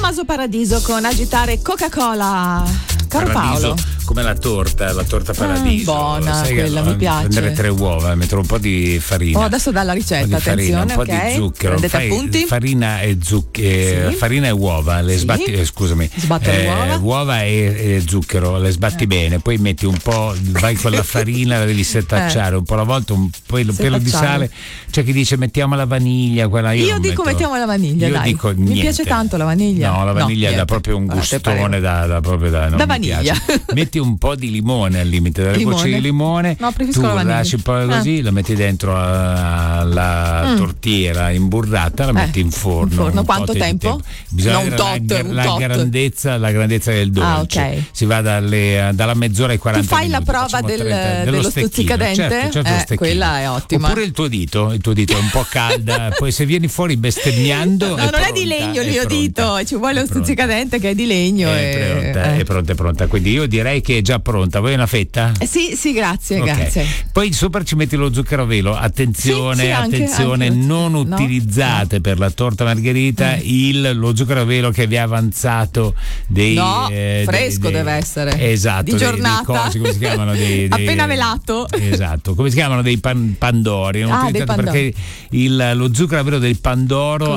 Tommaso Paradiso con Agitare Coca-Cola. Caro Paradiso, Paolo, come la torta Paradiso. buona, sai quella che, mi piace. Prendere 3 uova, mettere un po' di farina. Adesso dalla ricetta, un po' di farina, attenzione, un po' ok? di zucchero. Prendete Fai appunti? farina e zucchero, Sì. farina e uova, le Sì. sbatti, scusami. Sbatto le uova. Uova e zucchero, le sbatti bene, poi metti un po', vai con la farina, la devi setacciare un po' alla volta, poi un pelo di sale. C'è chi dice mettiamo la vaniglia, quella Io dico mettiamo la vaniglia, io dai. dico Mi niente. piace tanto la vaniglia. No, la vaniglia dà niente. proprio un Guarda, te gustone non da mi vaniglia. piace. Metti un po' di limone al limite, delle gocce di limone. No, preferisco tu la vaniglia. lasci un po' così, lo metti dentro alla tortiera imburrata, la metti in forno. In forno. un Quanto tot di tempo? Bisogna No, un avere tot. la grandezza del dolce. ok. Si va dalla mezz'ora ai 40 Tu fai minuti. la prova Facciamo 30, dello stuzzicadente? Certo, lo stecchino. Quella è ottima. Oppure il tuo dito è un po' calda, poi se vieni fuori bestemmiando. No, non è di legno il mio dito, ci vuole lo stuzzicadente che è di legno. È pronta. Quindi io direi che è già pronta. Vuoi una fetta? Sì, grazie, Ok. grazie. Poi sopra ci metti lo zucchero a velo. Attenzione, Sì, anche non no, utilizzate per la torta margherita lo zucchero a velo che vi ha avanzato fresco deve essere. Esatto, di giornata. cosi, come si chiamano? Appena velato. Esatto, come si chiamano? Dei pandori. Non utilizzate perché lo zucchero a velo del pandoro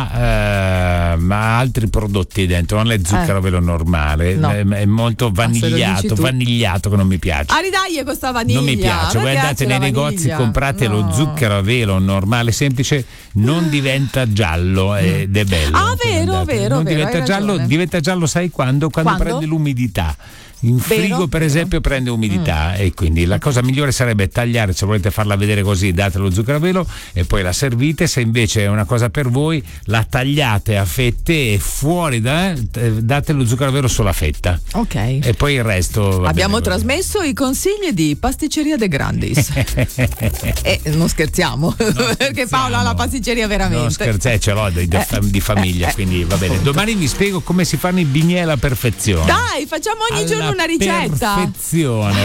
ha altri prodotti dentro, non è zucchero a velo normale, No. è molto vanigliato che non mi piace. Ridagli questa vaniglia. Non mi piace, voi andate nei negozi, comprate lo zucchero a velo normale, semplice, non diventa giallo ed è bello. Vero, non diventa giallo, diventa giallo, sai quando? Quando prende l'umidità. In frigo per esempio prende umidità e quindi la cosa migliore sarebbe tagliare, se volete farla vedere così date lo zucchero a velo e poi la servite. Se invece è una cosa per voi la tagliate a fette e fuori date lo zucchero a velo solo a fetta, ok, e poi il resto abbiamo trasmesso i consigli di Pasticceria De Grandis e non scherziamo perché Paolo ha la pasticceria veramente. Non scherzate, ce l'ho di famiglia, quindi va bene. Domani vi spiego come si fanno i bignè alla perfezione. Dai, facciamo ogni giorno una ricetta. Perfezione.